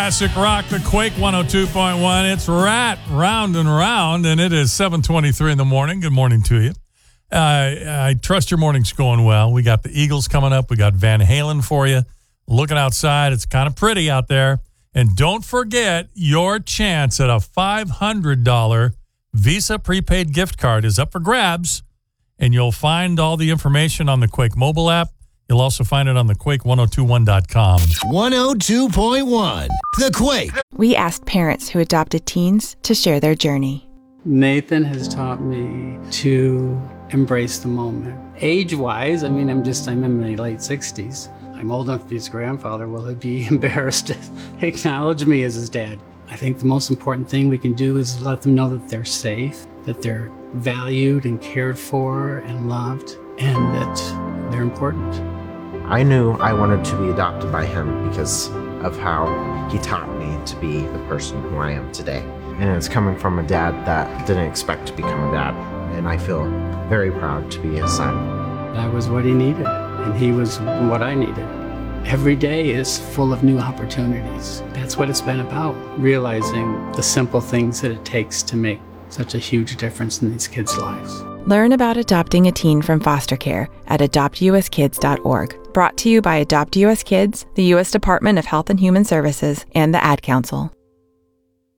Classic Rock, the Quake 102.1. It's Rat, Round and Round, and it is 7:23 in the morning. Good morning to you. I trust your morning's going well. We got the Eagles coming up. We got Van Halen for you. Looking outside, it's kind of pretty out there. And don't forget, your chance at a $500 Visa prepaid gift card is up for grabs. And you'll find all the information on the Quake mobile app. You'll also find it on the Quake1021.com. 102.1, The Quake. We asked parents who adopted teens to share their journey. Nathan has taught me to embrace the moment. Age-wise, I'm in my late 60s. I'm old enough to be his grandfather. Will he be embarrassed to acknowledge me as his dad? I think the most important thing we can do is let them know that they're safe, that they're valued and cared for and loved, and that they're important. I knew I wanted to be adopted by him because of how he taught me to be the person who I am today. And it's coming from a dad that didn't expect to become a dad. And I feel very proud to be his son. I was what he needed, and he was what I needed. Every day is full of new opportunities. That's what it's been about, realizing the simple things that it takes to make such a huge difference in these kids' lives. Learn about adopting a teen from foster care at adoptuskids.org. Brought to you by Adopt US Kids, the U.S. Department of Health and Human Services, and the Ad Council.